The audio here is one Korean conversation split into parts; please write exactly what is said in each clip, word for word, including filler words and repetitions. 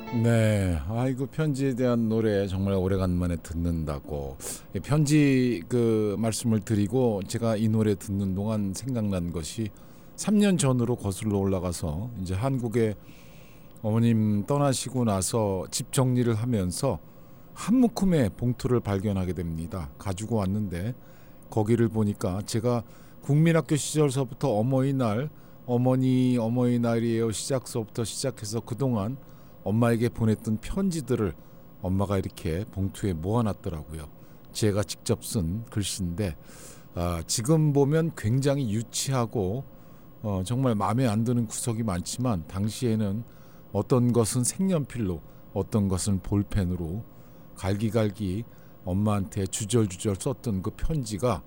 네, 아이고 편지에 대한 노래 정말 오래간만에 듣는다고 편지 그 말씀을 드리고 제가 이 노래 듣는 동안 생각난 것이 삼 년 전으로 거슬러 올라가서 이제 한국에 어머님 떠나시고 나서 집 정리를 하면서 한 묶음의 봉투를 발견하게 됩니다. 가지고 왔는데 거기를 보니까 제가 국민학교 시절서부터 어머니날, 어머니 어머니날이에요 시작서부터 시작해서 그동안 엄마에게 보냈던 편지들을 엄마가 이렇게 봉투에 모아놨더라고요. 제가 직접 쓴 글씨인데 아, 지금 보면 굉장히 유치하고 어, 정말 마음에 안 드는 구석이 많지만 당시에는 어떤 것은 색연필로 어떤 것은 볼펜으로 갈기갈기 엄마한테 주절주절 썼던 그 편지가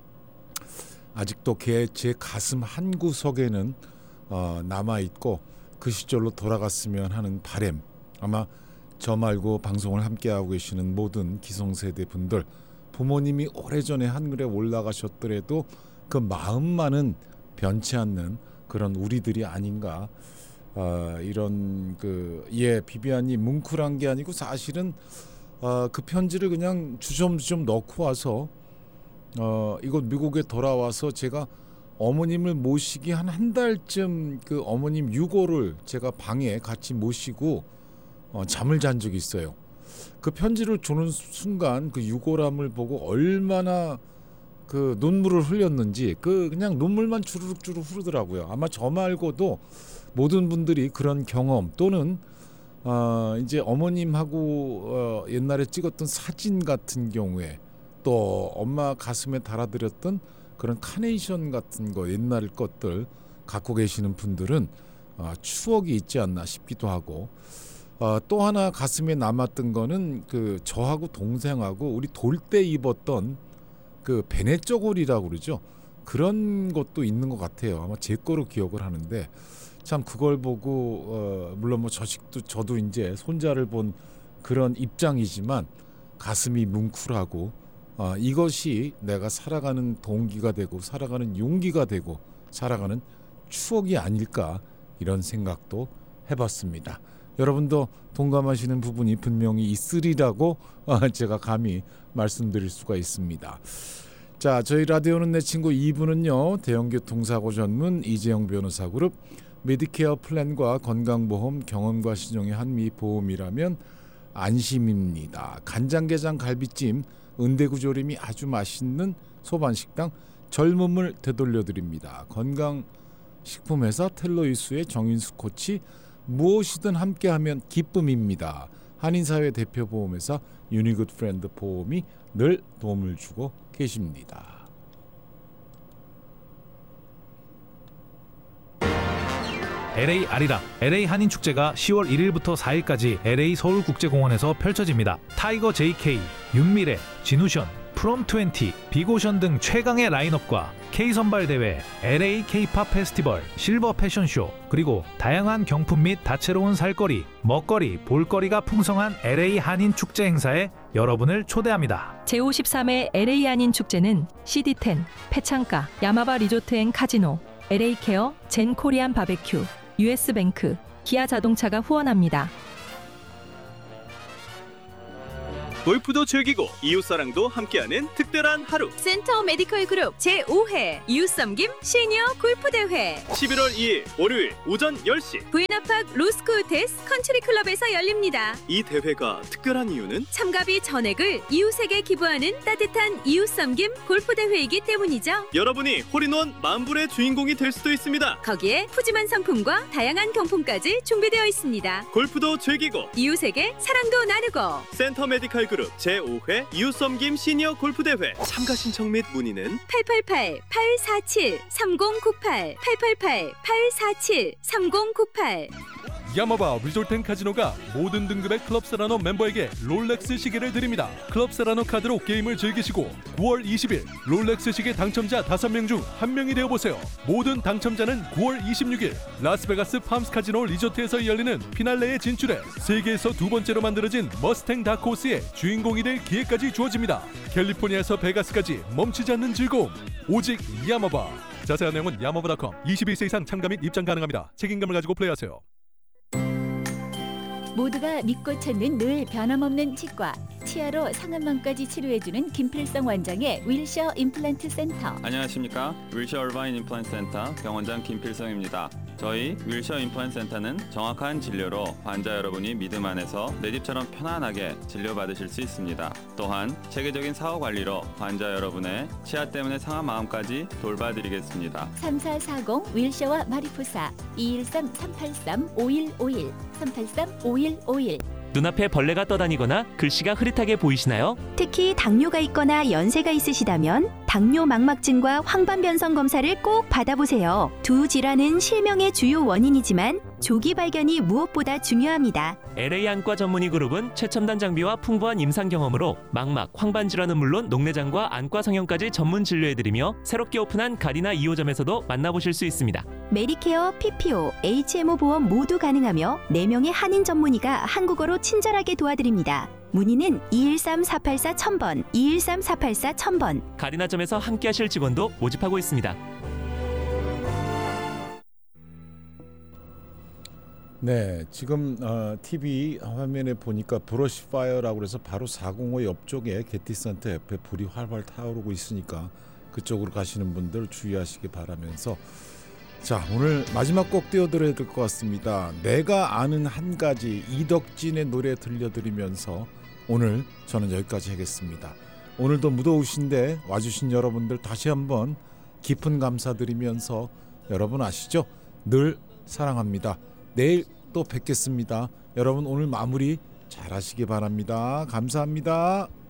아직도 제 가슴 한 구석에는 어, 남아있고 그 시절로 돌아갔으면 하는 바람. 아마 저 말고 방송을 함께하고 계시는 모든 기성세대 분들 부모님이 오래전에 하늘에 올라가셨더라도 그 마음만은 변치 않는 그런 우리들이 아닌가. 어, 이런 그 예 비비안이 뭉클한 게 아니고 사실은 어, 그 편지를 그냥 주섬주섬 넣고 와서 어, 이곳 미국에 돌아와서 제가 어머님을 모시기 한 한 달쯤 그 어머님 유고를 제가 방에 같이 모시고 어, 잠을 잔 적이 있어요. 그 편지를 주는 순간 그 유고람을 보고 얼마나 그 눈물을 흘렸는지 그 그냥 눈물만 주르륵주르륵 흐르더라고요. 아마 저 말고도 모든 분들이 그런 경험 또는 어, 이제 어머님하고 어, 옛날에 찍었던 사진 같은 경우에 또 엄마 가슴에 달아드렸던 그런 카네이션 같은 거 옛날 것들 갖고 계시는 분들은 어, 추억이 있지 않나 싶기도 하고 어, 또 하나 가슴에 남았던 거는 그 저하고 동생하고 우리 돌 때 입었던 그 베네 저고리라고 그러죠. 그런 것도 있는 것 같아요. 아마 제 거로 기억을 하는데 참 그걸 보고 어, 물론 뭐 저식도 저도 이제 손자를 본 그런 입장이지만 가슴이 뭉클하고 어, 이것이 내가 살아가는 동기가 되고 살아가는 용기가 되고 살아가는 추억이 아닐까 이런 생각도 해봤습니다. 여러분도 동감하시는 부분이 분명히 있으리라고 어, 제가 감히 말씀드릴 수가 있습니다. 자, 저희 라디오는 내 친구 이 부는요. 대형교통사고 전문 이재영 변호사 그룹 메디케어 플랜과 건강보험 경험과 신용의 한미보험이라면 안심입니다. 간장게장 갈비찜 은대구조림이 아주 맛있는 소반식당 젊음을 되돌려드립니다. 건강식품회사 텔로이수의 정인수 코치 무엇이든 함께하면 기쁨입니다. 한인사회 대표보험회사 유니굿 프렌드 보험이 늘 도움을 주고 계십니다. 엘에이 아리랑 엘에이 한인축제가 시월 일일부터 사일까지 엘에이 서울국제공원에서 펼쳐집니다. 타이거 제이케이, 윤미래, 진우션, 프롬 이십, 빅오션 등 최강의 라인업과 K선발대회, 엘에이 K-팝 페스티벌, 실버 패션쇼, 그리고 다양한 경품 및 다채로운 살거리, 먹거리, 볼거리가 풍성한 엘에이 한인축제 행사에 여러분을 초대합니다. 제오십삼 회 엘에이 한인축제는 씨디 텐, 패창가, 야마바 리조트 앤 카지노, 엘에이 케어, 젠 코리안 바베큐, 유에스뱅크, 기아 자동차가 후원합니다. 골프도 즐기고 이웃사랑도 함께하는 특별한 하루 센터 메디컬 그룹 제오 회 이웃섬김 시니어 골프대회 십일월 이일 월요일 오전 열 시 부에나파크 로스코 호텔스 컨트리클럽에서 열립니다. 이 대회가 특별한 이유는 참가비 전액을 이웃에게 기부하는 따뜻한 이웃섬김 골프대회이기 때문이죠. 여러분이 홀인원 만불의 주인공이 될 수도 있습니다. 거기에 푸짐한 상품과 다양한 경품까지 준비되어 있습니다. 골프도 즐기고 이웃에게 사랑도 나누고 센터 메디컬 그룹 제오 회 이웃섬김 시니어 골프대회 참가 신청 및 문의는 팔팔팔 팔사칠 삼공구팔 팔팔팔 팔사칠 삼공구팔. 야마바 리조트 앤 카지노가 모든 등급의 클럽 세라노 멤버에게 롤렉스 시계를 드립니다. 클럽 세라노 카드로 게임을 즐기시고 구월 이십일 롤렉스 시계 당첨자 다섯 명 중 한 명이 되어보세요. 모든 당첨자는 구월 이십육일 라스베가스 팜스 카지노 리조트에서 열리는 피날레에 진출해 세계에서 두 번째로 만들어진 머스탱 다크호스의 주인공이 될 기회까지 주어집니다. 캘리포니아에서 베가스까지 멈추지 않는 즐거움 오직 야마바. 자세한 내용은 야마바 닷컴. 이십일 세 이상 참가 및 입장 가능합니다. 책임감을 가지고 플레이하세요. 모두가 믿고 찾는 늘 변함없는 치과. 치아로 상한망까지 치료해주는 김필성 원장의 윌셔 임플란트 센터. 안녕하십니까. 윌셔 얼바인 임플란트 센터 병원장 김필성입니다. 저희 윌셔 임플란트 센터는 정확한 진료로 환자 여러분이 믿음 안에서 내 집처럼 편안하게 진료받으실 수 있습니다. 또한 체계적인 사후 관리로 환자 여러분의 치아 때문에 상한 마음까지 돌봐드리겠습니다. 삼사사공 윌셔와 마리포사 이일삼 삼팔삼 오일오일 삼팔삼 오일오일. 눈앞에 벌레가 떠다니거나 글씨가 흐릿하게 보이시나요? 특히 당뇨가 있거나 연세가 있으시다면 당뇨 망막증과 황반변성 검사를 꼭 받아보세요. 두 질환은 실명의 주요 원인이지만 조기 발견이 무엇보다 중요합니다. 엘에이 안과 전문의 그룹은 최첨단 장비와 풍부한 임상 경험으로 망막, 황반 질환은 물론 녹내장과 안과 성형까지 전문 진료해드리며 새롭게 오픈한 가디나 이 호점에서도 만나보실 수 있습니다. 메디케어, 피피오, 에이치엠오 보험 모두 가능하며 네 명의 한인 전문의가 한국어로 친절하게 도와드립니다. 문의는 이일삼 사팔사 천번, 이일삼 사팔사 천번. 가디나점에서 함께하실 직원도 모집하고 있습니다. 네, 지금 어, 티비 화면에 보니까 브러쉬 파이어라고 해서 바로 사공오 옆쪽에 게티센터 옆에 불이 활활 타오르고 있으니까 그쪽으로 가시는 분들 주의하시기 바라면서, 자, 오늘 마지막 곡 띄워드려야 될 것 같습니다. 내가 아는 한 가지, 이덕진의 노래 들려드리면서 오늘 저는 여기까지 하겠습니다. 오늘도 무더우신데 와주신 여러분들 다시 한번 깊은 감사드리면서, 여러분 아시죠? 늘 사랑합니다. 내일 또 뵙겠습니다. 여러분 오늘 마무리 잘 하시기 바랍니다. 감사합니다.